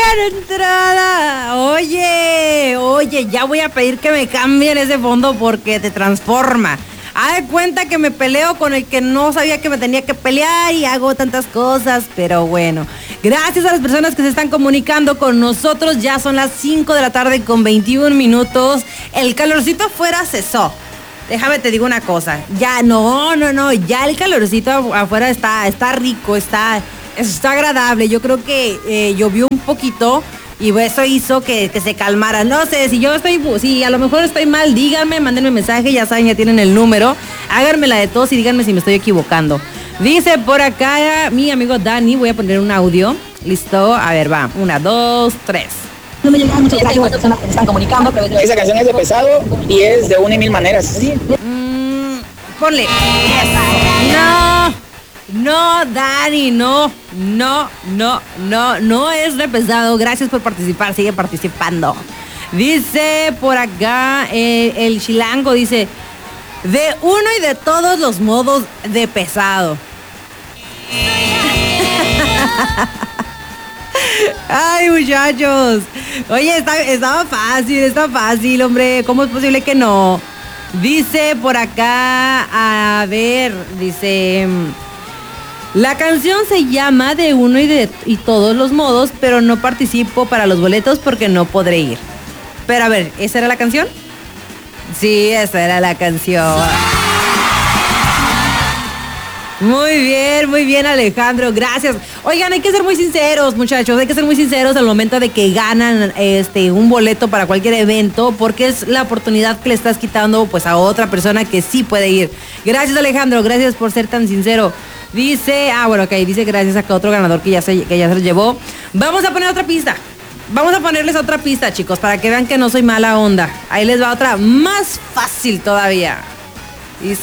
entrada. Oye, ya voy a pedir que me cambien ese fondo porque te transforma. Haz de cuenta que me peleo con el que no sabía que me tenía que pelear y hago tantas cosas, pero bueno. Gracias a las personas que se están comunicando con nosotros. Ya son las 5 de la tarde con 21 minutos. El calorcito afuera cesó. Déjame te digo una cosa. Ya no. Ya el calorcito afuera está rico, está agradable. Yo creo que llovió un poquito y eso hizo que se calmara. No sé, si a lo mejor estoy mal, díganme, mándenme mensaje, ya saben, ya tienen el número. Háganme la de todos y díganme si me estoy equivocando. Dice por acá mi amigo Dani, voy a poner un audio. ¿Listo? A ver, va. 1, 2, 3. No me llegan muchas gracias a las personas que se están comunicando. Esa canción es de Pesado y es de una y mil maneras. ¿Sí? Ponle. No, Dani, no es de Pesado. Gracias por participar, sigue participando. Dice por acá el chilango, dice, de uno y de todos los modos de Pesado. Ay, muchachos. Oye, está fácil, hombre. ¿Cómo es posible que no? Dice por acá, a ver, dice... La canción se llama De uno y todos los modos, pero no participo para los boletos porque no podré ir. Pero a ver, ¿esa era la canción? Sí, esa era la canción. Muy bien, Alejandro, gracias. Oigan, hay que ser muy sinceros, muchachos, hay que ser muy sinceros al momento de que ganan un boleto para cualquier evento, porque es la oportunidad que le estás quitando pues a otra persona que sí puede ir. Gracias, Alejandro, gracias por ser tan sincero. Dice, dice gracias a otro ganador que ya se lo llevó. Vamos a poner otra pista. Vamos a ponerles otra pista, chicos, para que vean que no soy mala onda. Ahí les va otra más fácil todavía.